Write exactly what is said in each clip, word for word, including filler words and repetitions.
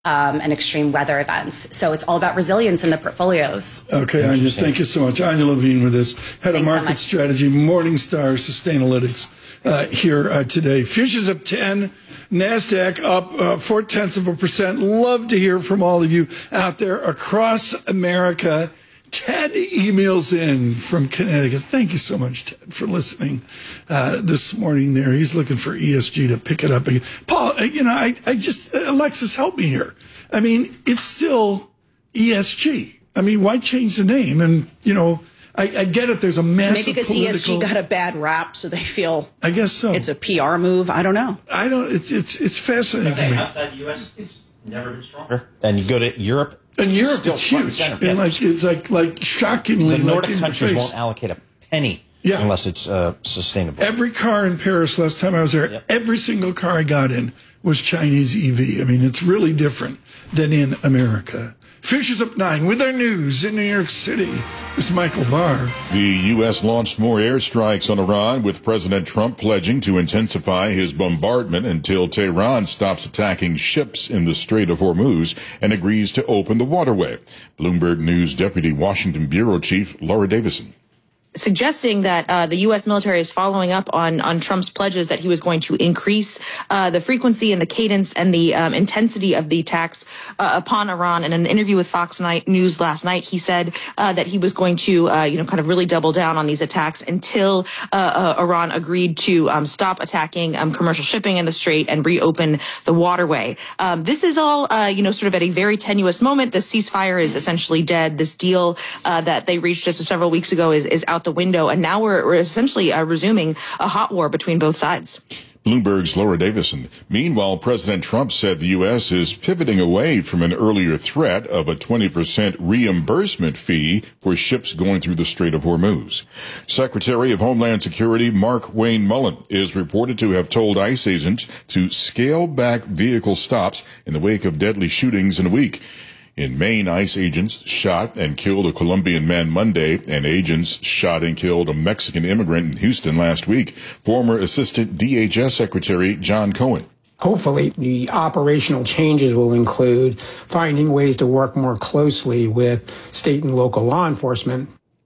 um, and extreme weather events. So it's all about resilience in the portfolios. Okay, Anya, thank you so much. Anya Levine with us, Head of Market so Strategy, Morningstar Sustainalytics, uh, here uh, today. Futures up ten, NASDAQ up uh, four-tenths of a percent. Love to hear from all of you out there across America. Ted emails in from Connecticut. Thank you so much, Ted, for listening uh, this morning there. He's looking for E S G to pick it up again. Paul, you know, I, I just, Alexis, help me here. I mean, it's still E S G. I mean, why change the name? And, you know, I, I get it. There's a massive Maybe because political... E S G got a bad rap, so they feel I guess so. It's a P R move. I don't know. I don't, it's, it's, it's fascinating okay, to me. Outside the U S, it's never been stronger. And you go to Europe, And Europe, it's huge. And yeah. like, it's like, like shockingly, the Nordic like countries won't allocate a penny yeah. unless it's uh, sustainable. Every car in Paris last time I was there, yep. every single car I got in was Chinese E V. I mean, it's really different than in America. Futures up nine with our news in New York City. It's Michael Barr. The U S launched more airstrikes on Iran, with President Trump pledging to intensify his bombardment until Tehran stops attacking ships in the Strait of Hormuz and agrees to open the waterway. Bloomberg News Deputy Washington Bureau Chief Laura Davison. Suggesting that uh, the U S military is following up on on Trump's pledges that he was going to increase uh, the frequency and the cadence and the um, intensity of the attacks uh, upon Iran. In an interview with Fox News last night, he said uh, that he was going to, uh, you know, kind of really double down on these attacks until uh, uh, Iran agreed to um, stop attacking um, commercial shipping in the Strait and reopen the waterway. Um, this is all, uh, you know, sort of at a very tenuous moment. The ceasefire is essentially dead. This deal uh, that they reached just several weeks ago is, is out the window, and now we're, we're essentially uh, resuming a hot war between both sides. Bloomberg's Laura Davison. Meanwhile, President Trump said the U S is pivoting away from an earlier threat of a twenty percent reimbursement fee for ships going through the Strait of Hormuz. Secretary of Homeland Security Mark Wayne Mullen is reported to have told ICE agents to scale back vehicle stops in the wake of deadly shootings in a week. In Maine, ICE agents shot and killed a Colombian man Monday, and agents shot and killed a Mexican immigrant in Houston last week. Former Assistant D H S Secretary John Cohen. Hopefully, the operational changes will include finding ways to work more closely with state and local law enforcement.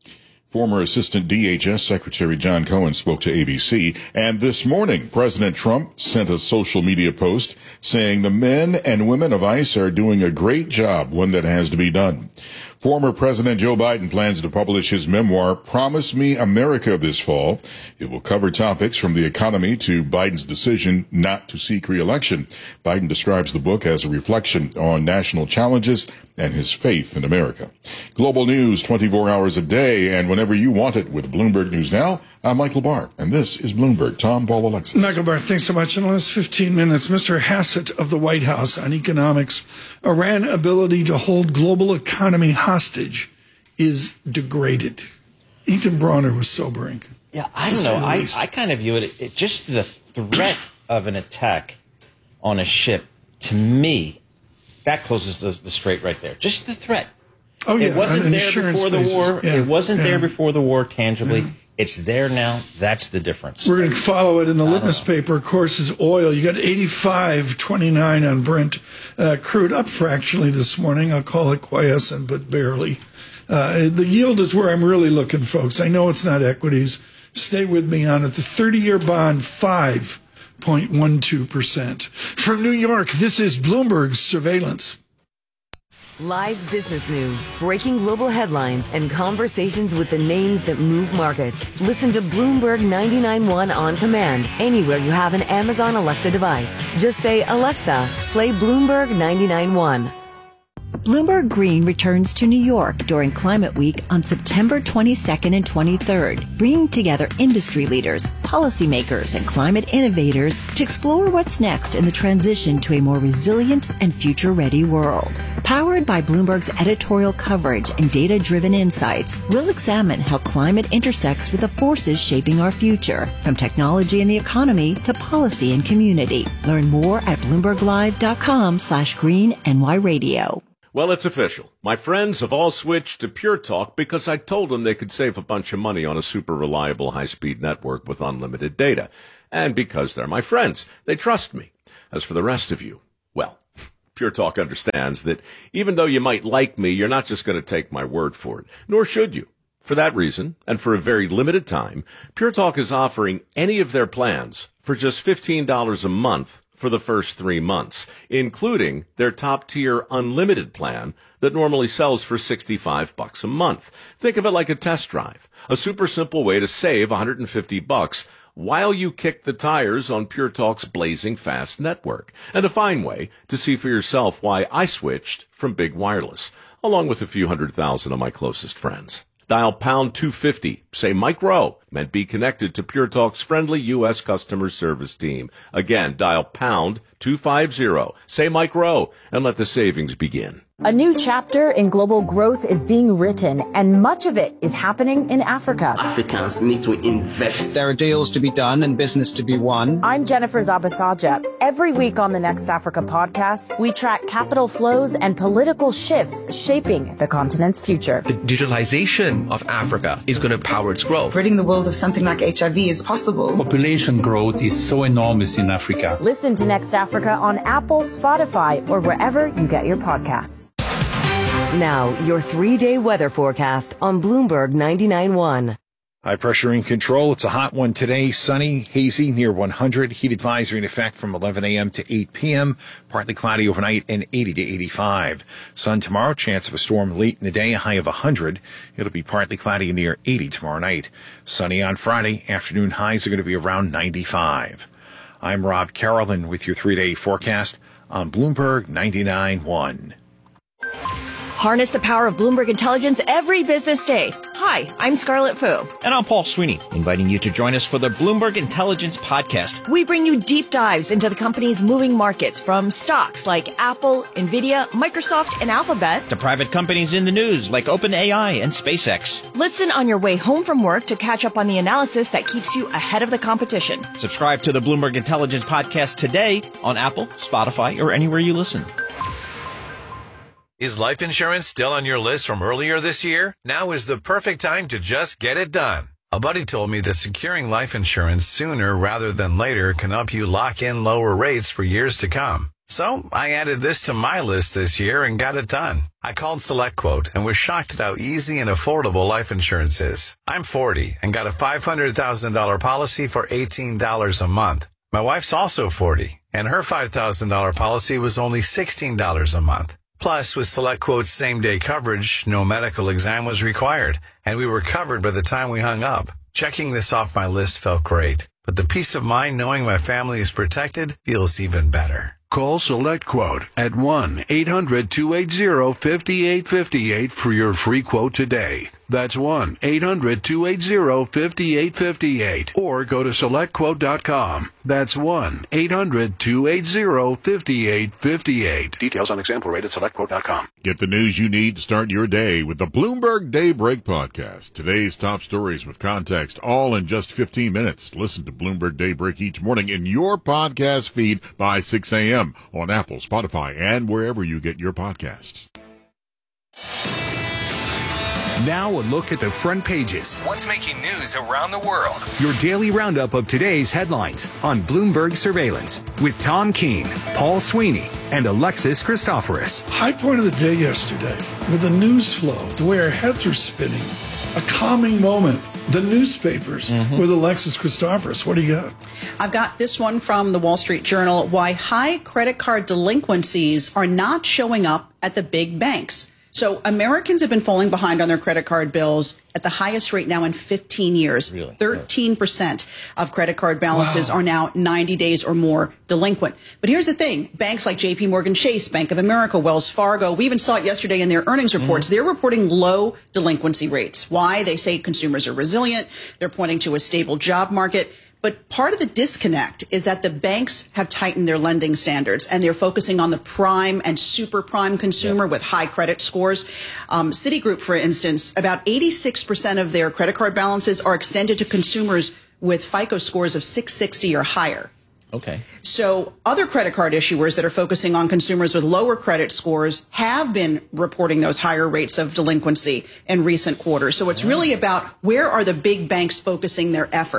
Former Assistant D H S Secretary John Cohen spoke to A B C, and this morning, President Trump sent a social media post saying the men and women of ICE are doing a great job, one that has to be done. Former President Joe Biden plans to publish his memoir, Promise Me America, this fall. It will cover topics from the economy to Biden's decision not to seek re-election. Biden describes the book as a reflection on national challenges and his faith in America. Global news twenty-four hours a day and whenever you want it with Bloomberg News Now. I'm Michael Barr, and this is Bloomberg. Tom, Paul, Alexis. Michael Barr, thanks so much. In the last fifteen minutes, Mister Hassett of the White House on economics. Iran's ability to hold global economy hostage is degraded. Ethan Bronner was sobering. Yeah, I don't know. I, I kind of view it, it, just the threat of an attack on a ship, to me, that closes the, the strait right there. Just the threat. Oh, yeah. It wasn't there before basis. the war. Yeah. It wasn't yeah. there before the war tangibly. Yeah. It's there now. That's the difference. We're going to follow it in the litmus paper, of course, is oil. You got eighty-five twenty-nine on Brent uh, crude, up fractionally this morning. I'll call it quiescent, but barely. Uh, the yield is where I'm really looking, folks. I know it's not equities. Stay with me on it. The thirty-year bond, five point one two percent. From New York, this is Bloomberg's Surveillance. Live business news, breaking global headlines, and conversations with the names that move markets. Listen to Bloomberg ninety-nine point one on command anywhere you have an Amazon Alexa device. Just say, Alexa, play Bloomberg ninety-nine point one. Bloomberg Green returns to New York during Climate Week on September twenty-second and twenty-third, bringing together industry leaders, policymakers, and climate innovators to explore what's next in the transition to a more resilient and future-ready world. Powered by Bloomberg's editorial coverage and data-driven insights, we'll examine how climate intersects with the forces shaping our future, from technology and the economy to policy and community. Learn more at bloomberglive.com slash green NY radio. Well, it's official. My friends have all switched to Pure Talk because I told them they could save a bunch of money on a super reliable high-speed network with unlimited data. And because they're my friends, they trust me. As for the rest of you, well, Pure Talk understands that even though you might like me, you're not just going to take my word for it, nor should you. For that reason, and for a very limited time, Pure Talk is offering any of their plans for just fifteen dollars a month for the first three months, including their top-tier unlimited plan that normally sells for sixty-five bucks a month. Think of it like a test drive, a super simple way to save one hundred fifty bucks while you kick the tires on Pure Talk's blazing fast network, and a fine way to see for yourself why I switched from Big Wireless, along with a few hundred thousand of my closest friends. Dial pound two fifty, say Mike Rowe, and be connected to Pure Talk's friendly U S customer service team. Again, dial pound two fifty, say Mike Rowe, and let the savings begin. A new chapter in global growth is being written, and much of it is happening in Africa. Africans need to invest. There are deals to be done and business to be won. I'm Jennifer Zabasaja. Every week on the Next Africa podcast, we track capital flows and political shifts shaping the continent's future. The digitalization of Africa is going to power its growth. Ridding the world of something like H I V is possible. Population growth is so enormous in Africa. Listen to Next Africa on Apple, Spotify, or wherever you get your podcasts. Now, your three-day weather forecast on Bloomberg ninety-nine point one. High pressure in control. It's a hot one today. Sunny, hazy, near one hundred. Heat advisory in effect from eleven a.m. to eight p.m. Partly cloudy overnight and eighty to eighty-five. Sun tomorrow. Chance of a storm late in the day. A high of one hundred. It'll be partly cloudy and near eighty tomorrow night. Sunny on Friday. Afternoon highs are going to be around ninety-five. I'm Rob Carolyn with your three-day forecast on Bloomberg ninety-nine point one. Harness the power of Bloomberg Intelligence every business day. Hi, I'm Scarlett Fu. And I'm Paul Sweeney, inviting you to join us for the Bloomberg Intelligence Podcast. We bring you deep dives into the company's moving markets, from stocks like Apple, Nvidia, Microsoft, and Alphabet, to private companies in the news like OpenAI and SpaceX. Listen on your way home from work to catch up on the analysis that keeps you ahead of the competition. Subscribe to the Bloomberg Intelligence Podcast today on Apple, Spotify, or anywhere you listen. Is life insurance still on your list from earlier this year? Now is the perfect time to just get it done. A buddy told me that securing life insurance sooner rather than later can help you lock in lower rates for years to come. So I added this to my list this year and got it done. I called SelectQuote and was shocked at how easy and affordable life insurance is. I'm forty and got a five hundred thousand dollars policy for eighteen dollars a month. My wife's also forty, and her five thousand dollars policy was only sixteen dollars a month. Plus, with SelectQuote's same-day coverage, no medical exam was required, and we were covered by the time we hung up. Checking this off my list felt great, but the peace of mind knowing my family is protected feels even better. Call SelectQuote at one eight hundred two eight zero five eight five eight for your free quote today. That's one eight hundred two eight zero five eight five eight. Or go to select quote dot com. That's one eight hundred two eight zero five eight five eight. Details on example rate at select quote dot com. Get the news you need to start your day with the Bloomberg Daybreak Podcast. Today's top stories with context, all in just fifteen minutes. Listen to Bloomberg Daybreak each morning in your podcast feed by six a.m. on Apple, Spotify, and wherever you get your podcasts. Now a look at the front pages. What's making news around the world? Your daily roundup of today's headlines on Bloomberg Surveillance with Tom Keene, Paul Sweeney, and Alexis Christoforous. High point of the day yesterday with the news flow, the way our heads are spinning, a calming moment. The newspapers mm-hmm. with Alexis Christoforous. What do you got? I've got this one from the Wall Street Journal. Why high credit card delinquencies are not showing up at the big banks. So Americans have been falling behind on their credit card bills at the highest rate now in fifteen years. Really? thirteen percent of credit card balances wow. are now ninety days or more delinquent. But here's the thing. Banks like J P Morgan Chase, Bank of America, Wells Fargo, we even saw it yesterday in their earnings reports. Mm-hmm. They're reporting low delinquency rates. Why? They say consumers are resilient. They're pointing to a stable job market. But part of the disconnect is that the banks have tightened their lending standards, and they're focusing on the prime and super prime consumer yep. with high credit scores. Um, Citigroup, for instance, about eighty-six percent of their credit card balances are extended to consumers with FICO scores of six sixty or higher. Okay. So other credit card issuers that are focusing on consumers with lower credit scores have been reporting those higher rates of delinquency in recent quarters. So it's really about where are the big banks focusing their efforts.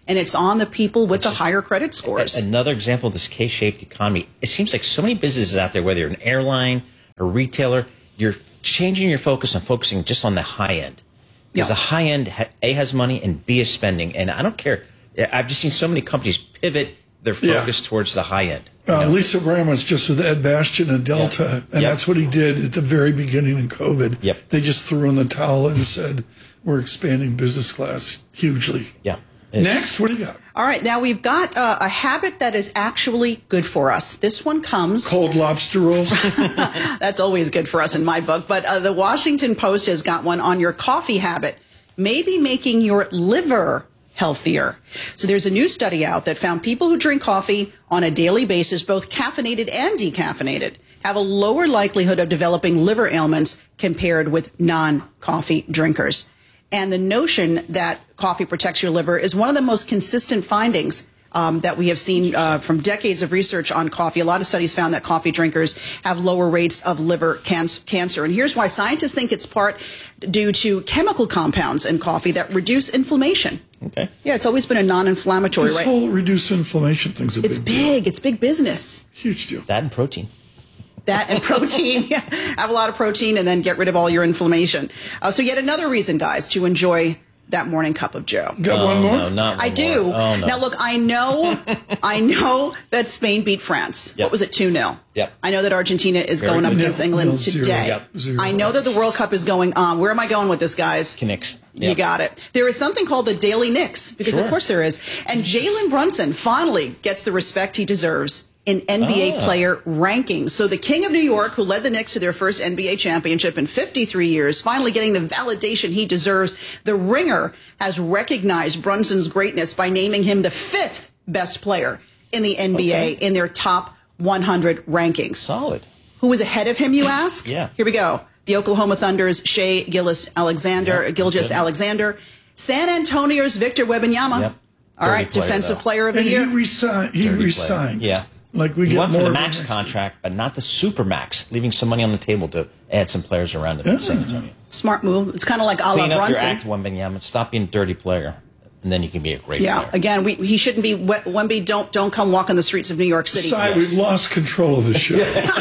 and it's on the people with the higher credit scores. Another example of this K-shaped economy. It seems like so many businesses out there, whether you're an airline, a retailer, you're changing your focus and focusing just on the high end. Because Yeah. the high end, A, has money, and B, is spending. And I don't care. I've just seen so many companies pivot their focus Yeah. towards the high end. Uh, Lisa Brown was just with Ed Bastian at Delta, Yep. and Yep. that's what he did at the very beginning of COVID. Yep. They just threw in the towel and said, we're expanding business class hugely. Yeah. Next, what do you got? All right, now we've got uh, a habit that is actually good for us. This one comes... Cold lobster rolls. That's always good for us in my book. But uh, the Washington Post has got one on your coffee habit, maybe making your liver healthier. So there's a new study out that found people who drink coffee on a daily basis, both caffeinated and decaffeinated, have a lower likelihood of developing liver ailments compared with non-coffee drinkers. And the notion that coffee protects your liver is one of the most consistent findings um, that we have seen uh, from decades of research on coffee. A lot of studies found that coffee drinkers have lower rates of liver can- cancer. And here's why. Scientists think it's part due to chemical compounds in coffee that reduce inflammation. Okay. Yeah, it's always been a non-inflammatory, This right? whole reduce inflammation thing's a It's big deal. big. It's big business. Huge deal. That and protein. That and protein. Yeah, have a lot of protein and then get rid of all your inflammation. Uh, so yet another reason, guys, to enjoy that morning cup of Joe. Got Oh, one more? no, not one I do. more. Oh, no. Now, look, I know, I know that Spain beat France. Yep. What was it, two nil? Yep. I know that Argentina is Very going up good. against Nil, England nil, zero. today. Yep, zero. I know that the World Cup is going on. Where am I going with this, guys? Kinnick's. You Yep. got it. There is something called the Daily Knicks, because Sure. of course there is. And Jalen Brunson finally gets the respect he deserves in N B A Ah. player rankings. So the King of New York, who led the Knicks to their first N B A championship in fifty-three years, finally getting the validation he deserves. The Ringer has recognized Brunson's greatness by naming him the fifth best player in the N B A Okay. in their top one hundred rankings. Solid. Who was ahead of him, you ask? Yeah. Here we go. The Oklahoma Thunder's Shea Gilgeous-Alexander, Yep, Gilgeous good. Alexander. San Antonio's Victor Wembanyama. Yep. All right, Dirty player, Defensive though. Player of the And Year. he resigned. He Dirty player. resigned. Yeah. Like we He get went for more the of max it. contract, but not the super max, leaving some money on the table to add some players around it in San Antonio. Smart move. It's kind of like a la Clean up your Brunson. act, Wembanyama. Stop being a dirty player, and then you can be a great Yeah, player. again, we, he shouldn't be. We- Wemby, don't don't come walking the streets of New York City. Sorry, we've lost control of the show.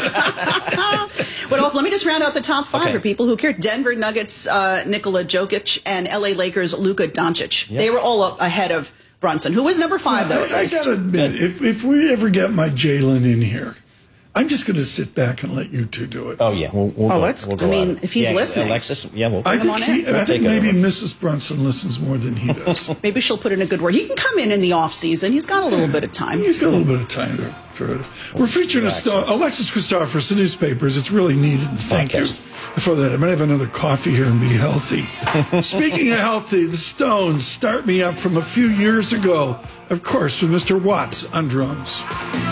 But also, let me just round out the top five Okay. for people who care. Denver Nuggets, uh, Nikola Jokic, and L A Lakers, Luka Doncic. Yep. They were all up ahead of Brunson, who was number five, though. at I, I least. gotta admit, if if we ever get my Jalen in here, I'm just going to sit back and let you two do it. Oh yeah, we'll, we'll Oh, go, let's- we'll I go mean, at it. if he's Yeah, listening. Alexis. Yeah, we'll. I Come think, on he, in. I We'll think take it maybe over. Missus Brunson listens more than he does. Maybe she'll put in a good word. He can come in in the off season. He's got a little bit of time. He's got a little bit of time to throw it. We're featuring a star, Alexis Christophers, the newspapers. It's really needed. Thank you for that. I'm going to have another coffee here and be healthy. Speaking of healthy, the Stones start me up from a few years ago, of course, with Mister Watts on drums.